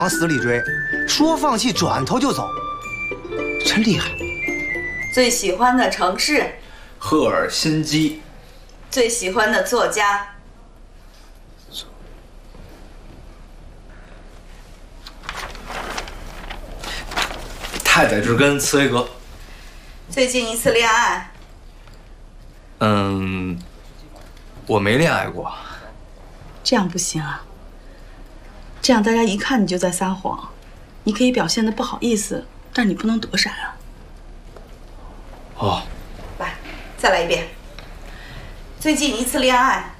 往死里追，说放弃转头就走，真厉害。 最喜欢的城市？ 赫尔辛基。 最喜欢的作家？ 太宰治跟茨威格。 最近一次恋爱？ 我没恋爱过。 这样不行啊，这样大家一看你就在撒谎。你可以表现得不好意思，但是你不能躲闪啊。 哦， 来，再来一遍。最近一次恋爱？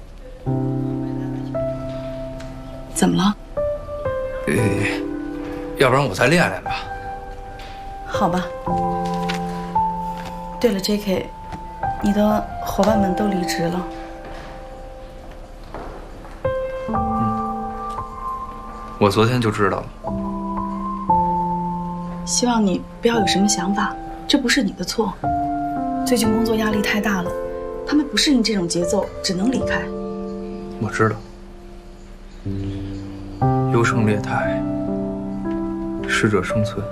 怎么了？ 要不然我再练练吧。 好吧。对了 ，J.K.， 你的伙伴们都离职了。 我昨天就知道了。 希望你不要有什么想法，这不是你的错。最近工作压力太大了，他们不适应这种节奏，只能离开。 我知道。优胜劣汰，适者生存。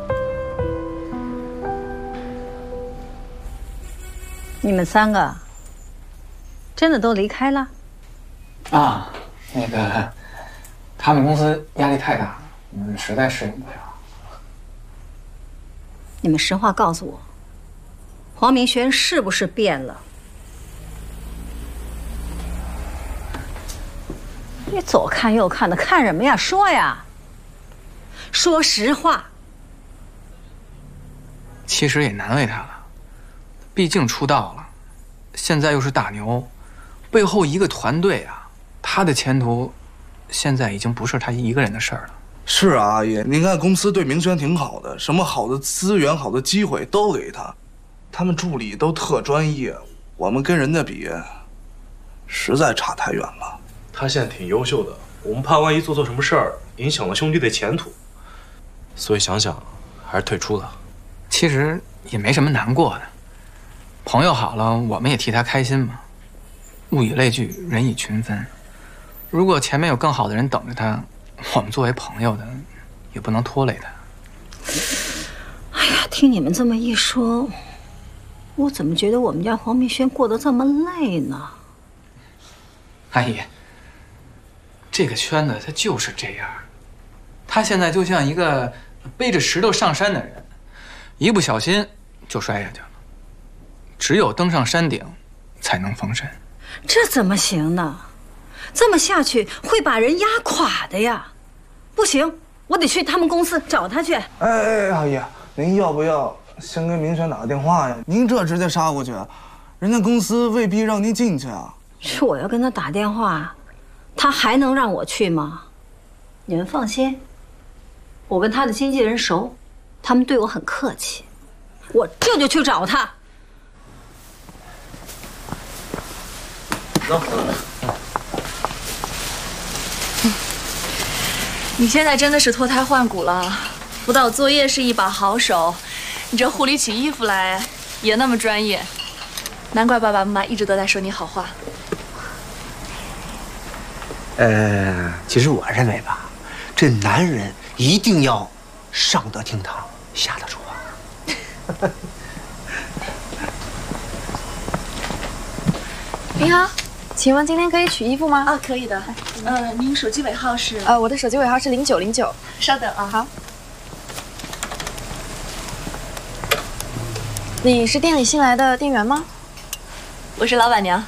你们3个真的都离开了？ 啊，那个，他们公司压力太大了，我们实在适应不了。 你们实话告诉我，黄明轩是不是变了？你左看右看的，看什么呀？说呀！说实话。 其实也难为他了，毕竟出道了，现在又是大牛，背后一个团队啊，他的前途现在已经不是他一个人的事儿了。 是啊，阿姨，您看公司对明轩挺好的，什么好的资源、好的机会都给他，他们助理都特专业，我们跟人家比，实在差太远了。 他现在挺优秀的，我们怕万一做错什么事儿，影响了兄弟的前途，所以想想还是退出了。 其实也没什么难过的，朋友好了，我们也替他开心嘛。物以类聚，人以群分。如果前面有更好的人等着他，我们作为朋友的，也不能拖累他。 哎呀，听你们这么一说，我怎么觉得我们家黄明轩过得这么累呢？ 阿姨，这个圈子它就是这样，他现在就像一个背着石头上山的人，一不小心就摔下去了。只有登上山顶，才能封神。 这怎么行呢？这么下去会把人压垮的呀！不行，我得去他们公司找他去。 哎，阿姨，您要不要先跟明轩打个电话呀？您这直接杀过去，人家公司未必让您进去啊。 是我要跟他打电话，他还能让我去吗？你们放心，我跟他的经纪人熟，他们对我很客气，我这就去找他。 走。 你现在真的是脱胎换骨了，辅导作业是一把好手，你这护理起衣服来也那么专业，难怪爸爸妈妈一直都在说你好话。 其实我认为吧，这男人一定要上得厅堂，下得厨房。 您好，请问今天可以取衣服吗？ 啊，可以的。 您手机尾号是？ 我的手机尾号是0909。 稍等啊。 好。你是店里新来的店员吗？ 我是老板娘。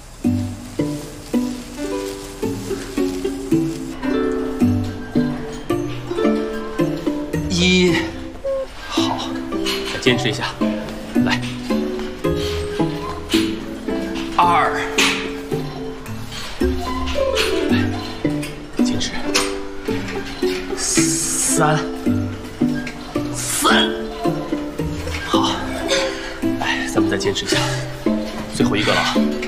好，再坚持一下，来。2，来，坚持。3，好，来，咱们再坚持一下，最后一个了啊。